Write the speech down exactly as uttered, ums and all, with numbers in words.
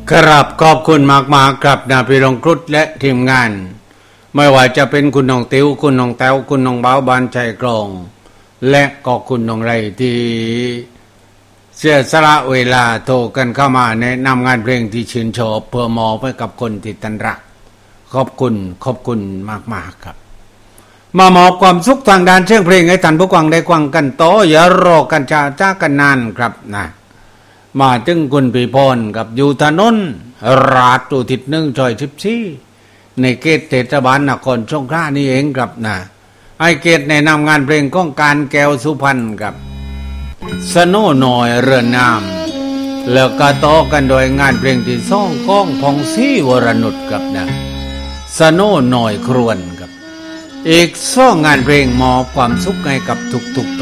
ครับขอบคุณมากๆครับนะพี่รองครุฑและทีมงานไม่ว่าจะเป็นคุณน้องติ๋วคุณน้องแต้วคุณน้องบ่าวบานใจกรองและก็คุณน้องไรที่เสียสละเวลาโทรกันเข้ามาแนะนำงานเพลงที่ชื่นชอบเพื่อมอบให้กับคนที่ตันรักขอบคุณขอบคุณมากๆครับมามอบความสุขทางด้านเสียงเพลงให้ท่านผู้ฟังได้ฟังกันต่ออย่ารอกันช้าจ้ากันนานครับนะมาถึงคุณปีพรกับอยู่ถนนราชอุทิศหนึ่งซอยสิบสี่ในเขตเทศบาลนครสงขลานี่เองครับนะไอเกตแนะนำงานเพลงก้องการแก้วสุพรรณกับสโนหน่อยเรือนนามแล้วก็ต่อกันโดยงานเพลงที่สองก้องพองศรีวรนุชกับนะสโนหน่อยครวนกับอีกสองงานเพลงมอบความสุขให้กับทุกๆ